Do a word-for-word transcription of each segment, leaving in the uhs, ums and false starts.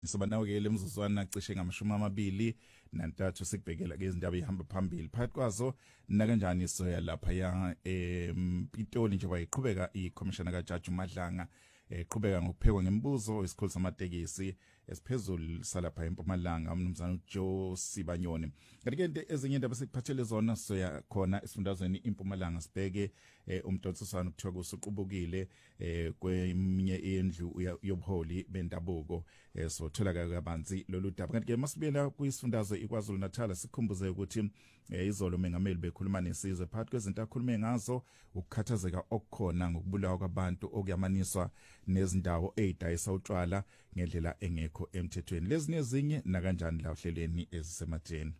Soba nawe-ke le mzuzwana cishe ngamashumi amabili nantathu sikubhekela ke izindaba ehamba phambili phakathi kwazo nakanjani soya lapha ya ePitoli nje wayiqhubeka iCommissioner kaJaji uMadlanga eqhubeka ngokuphekwa ngemibuzo isikhulu samatekisi esiphezulu salapha eMpumalanga umnumzana uJoe Sibanyoni. Kanti ke ezinye indaba sikuphathele zona soya khona esifundazweni iMpumalanga sibheke umdonsosana ukuthiwa kusuqubukile kweminye indlu yobuholi bendabuko so tholakala kabanzi lolu daba. Kanti ke masibela kuyisifundazwe iKwaZulu Natal sikhumbuze ukuthi izolo mengameli bekhuluma nesizwe phakathi kwezinto akhulume ngazo ukukhathazeka okukhona ngokubulawa kwabantu okuyamaniswa nezindawo ezidayisa utshwala ngendlela engekho emthethweni. Lezi nezinye na kanjani la uhlelweni ezisematheni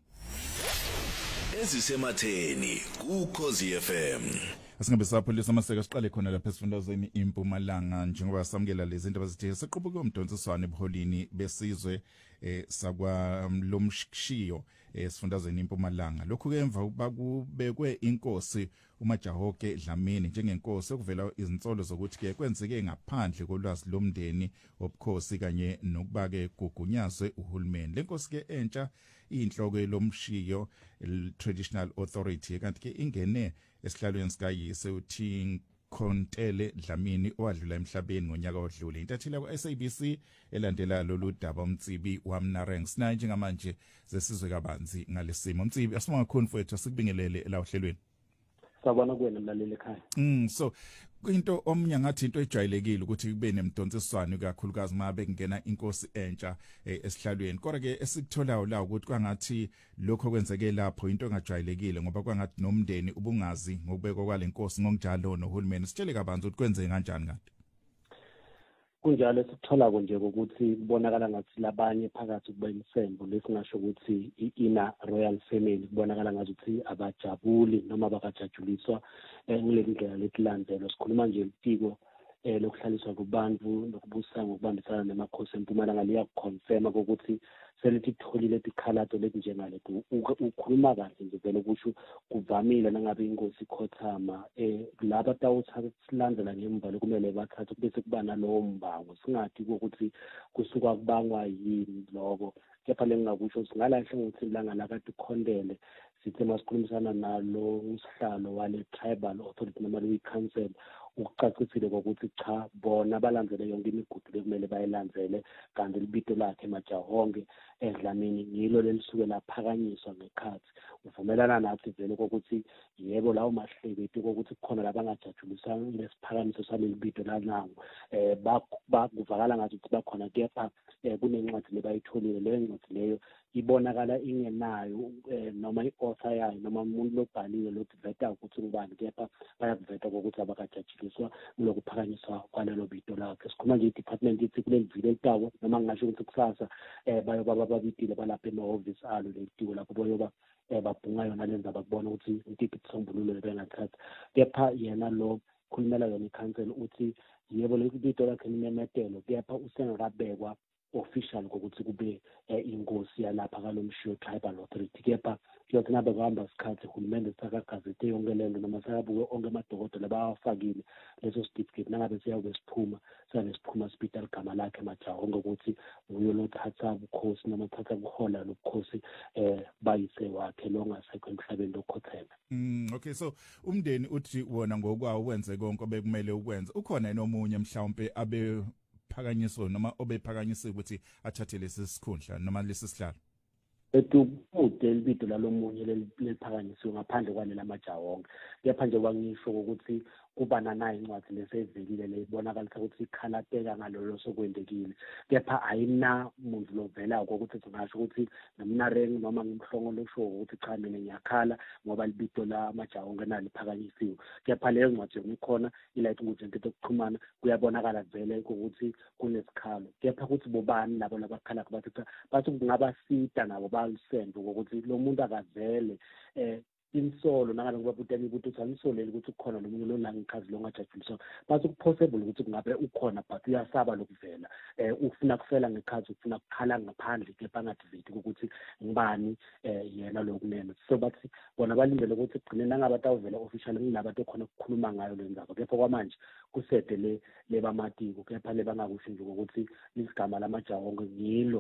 ezisematheni kuKhosi F M. Asingabe sapholisa amaseko siqale khona lapha esifundazweni iMpumalanga njengoba samukela lezi zinto abazithe seqhubuke umdonsoswana ebuholini besizwe eh sakwa Lomshiyo esifundazweni iMpumalanga. Lokhu ke emva ukuba kubekwe inkosi uMajahoke Dlamini njengenkosi okuvela izinsolo zokuthi ke kwenzeke ngaphandle kolwazi lomndeni obukhosi kanye nokuba ke kugunyazwe uhulumeni. Lenkosi ke entsha inhloko Lomshiyo Traditional Authority kanti ke ingene esihlalweni sikayise uthi Khontele Dlamini owadlula emhlabeni ngonyaka odlule. Intatheli yakwa S A B C elandela lolu daba umtsibi wamnareng sinaye njengamanje zesizwe kabanzi ngalesimo. Umtsibi asibonga kakhulu mfowethu sikubingelele la ohlelweni. Sabona kuwena mlaleli ekhaya. Mm so into omnya ngathi into ejwayelekile ukuthi kube nemdonsiswano kakhulukazi mabe kungena inkosi entsha esihlalweni. Kodwa ke esikutholayo la ukuthi kwangathi lokho kwenzeke lapho into engajwayelekile ngoba kwangathi nomndeni ubungazi ngokubekwa kwalenkosi ngokunjalo nohulumeni. Sitshele kabanzi ukuthi kwenze kanjani kanti. Kunjalo sikuthola nje ukuthi kubonakala ngathi labanye phakathi kuba imsembo lesingasho ukuthi ina royal family kubonakala ngathi ukuthi abajabuli noma bakajajuliswa ngileli ndlela letilandelo. Sikhuluma nje litiko lokuhlaliswa kubantu nokubusa ngokubambisana namakhosi eMpumalanga liya confirm ukuthi selithi tholile tikhalato leti njengaletu. Ukhuluma kahle nje vele kusho kuvamile nangabe inkosi ikhothama eh laba tawuthatha silandela ngemva lokumele bathathe bese kuba nalowo mbango singathi ukuthi kusuka kubangwa yini lokho. Kepha lengakusho singalahle ukuthi ilanga lakade Khondele sithe masikhulumisana nalo usihlalo wale tribal authority noma le council ukucacisile ukuthi cha bona balandzele yonke imigudu lekumele bayilandzele kanti libito lakhe Majahonge eDlamini yilo lelisuke laphakanyiswa ngekhathi. Uvumelana nathi vele ukuthi yebo lawo mahlebeti ukuthi kukhona labangajajuliswa lesiphakamiso saleli bito lanango eh bakuvakala ngathi bakhona kepha kunencwadi lebayitholile leyo ncwadi leyo ibonakala ingenayo noma i-author yayo noma umuntu lobhalile lotiveta ukuthi ngubani kepha bayakuveta ukuthi abakajajuliswa lokuphakanyiswa kwalelo bito lakhe. Sikhuluma nje i-department ithi kule vile elitawo noma ngisho ukuthi kusasa eh bayo baba babitile balapha emahhovisi alo letiko lapho boyoba babhunga yona lenza bakubona ukuthi intiphi isombululo bengathatha. Kepha yena lo khulumela yona i-council uthi yebo le bito lakhe limemetelo kepha usengakabekwa official ukuthi kube inkosi yalapha kaLomshiyo Tribal Authority. Kepha kuyothi nabe kuhamba isikhathi uhulumende sakagazete yonke lento noma sakabuke onke amadokotela bawafakile leso certificate nangabe siyabe siphuma sale siphuma hospital gama lakhe Majahonge ukuthi uyo lothatha ubukhosi noma thatha kuhola lobukhosi eh bayise wakhe longasekho emhlabeni lokhothela. Mm okay so umndeni uthi wona ngokwawo wenze konke obekumele ukwenza. Ukhona enomunye mhlawumbe abe phakanyiswe noma obephakanyiswe ukuthi athathe lesi sikhundla noma lesi sihlalo. Etukude libito lalomunye leliphakanyiswe ngaphandle kwalela Majahonge. Kepha nje wangisho ukuthi kubana nayo incwadi lesevelile leyibonakalisa ukuthi ikhalateka ngalolo sokwendekile. Kepha ayina umuntu lovela ukuthi singasho ukuthi nomnareng noma ngimhlongo losho ukuthi cha mina ngiyakhala ngoba libito la Majahonge naliphakanyisiwe. Kepha leyo ncwadi ngikhona ilayithi ukuthi into yokuxhumana kuyabonakala vele ukuthi kunesikhalo. Kepha ukuthi bobani labo labakhala bathi bathi kungaba sita nabo balisembe ukuthi lo muntu akavele eh insolo nangabe kubabuta imibuto ukuthi anisoleli ukuthi kukhona nomunye lona ngikhazi longajajuliswa base kupossible ukuthi kungabe ukhona but uyasaba lokuvela eh ufuna kufela ngekhazi ufuna kukhala ngaphandle kepha angativeti ukuthi ngibani eh yena lokunene so bathi bona balindele ukuthi kugcine nangabe atawuvela official nginabantu khona ukukhuluma ngayo le ndaba kepha kwamanje kusede le lebamatiko kepha lebangakusho nje ukuthi isigama lamajawu ngiyilo